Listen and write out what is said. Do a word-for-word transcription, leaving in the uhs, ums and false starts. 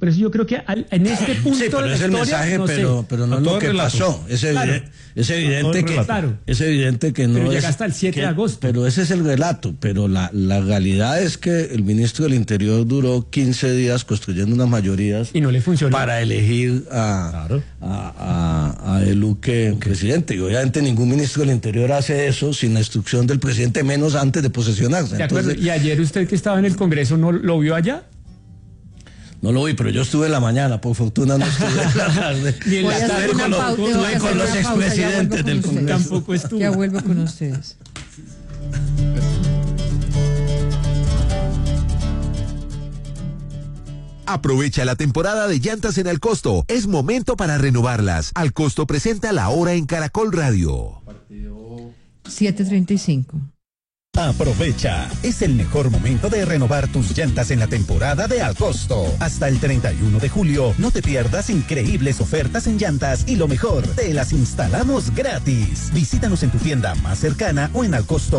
Por eso yo creo que al, en este punto sí, pero de la es el historia, mensaje, no pero, sé. pero no es lo que pasó. Es, Claro. evidente, es evidente que Claro. es evidente que no Pero es, llega hasta el siete que, de agosto. Pero ese es el relato. Pero la, la realidad es que el ministro del Interior duró quince días construyendo unas mayorías y no le funcionó para elegir a, claro. a, a, a el Luque presidente. Y obviamente ningún ministro del Interior hace eso sin la instrucción del presidente, menos antes de posesionarse. De acuerdo. Entonces, y ayer usted que estaba en el Congreso, ¿no lo vio allá? No lo vi, pero yo estuve en la mañana, por fortuna no estuve en la tarde. Ni en la tarde. Estuve con los, pausa, estuve con los expresidentes del Congreso. Tampoco estuvo. Ya vuelvo con ustedes. Aprovecha la temporada de llantas en Al Costo. Es momento para renovarlas. Al Costo presenta La Hora en Caracol Radio. siete treinta y cinco. Aprovecha, es el mejor momento de renovar tus llantas en la temporada de Al Costo. Hasta el treinta y uno de julio, no te pierdas increíbles ofertas en llantas y lo mejor, te las instalamos gratis. Visítanos en tu tienda más cercana o en alcosto